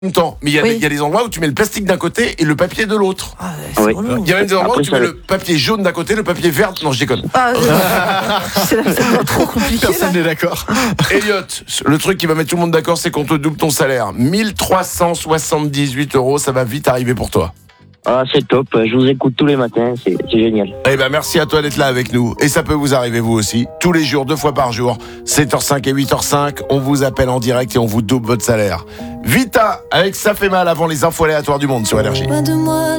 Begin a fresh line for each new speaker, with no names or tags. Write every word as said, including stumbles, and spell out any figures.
même temps. Mais il y, a
Oui.
des- il y a des endroits où tu mets le plastique d'un côté et le papier de l'autre.
Ah, c'est
Oui.
relou.
Il y a même des endroits
Après,
où tu
ça-
mets le papier jaune d'un côté, le papier vert. Non, je déconne.
Ah, c'est c'est- c'est trop compliqué.
Personne
là.
n'est d'accord.
Elliot, le truc qui va mettre tout le monde d'accord, c'est qu'on te double ton salaire. mille trois cent soixante-dix-huit euros, ça va vite arriver pour toi.
Ah, c'est top. Je vous écoute tous les matins. C'est, c'est génial.
Eh ben merci à toi d'être là avec nous. Et ça peut vous arriver vous aussi. Tous les jours, deux fois par jour, sept heures cinq et huit heures cinq, on vous appelle en direct et on vous double votre salaire. Vita, avec Ça fait mal avant les infos aléatoires du monde sur Énergie.
Loin de moi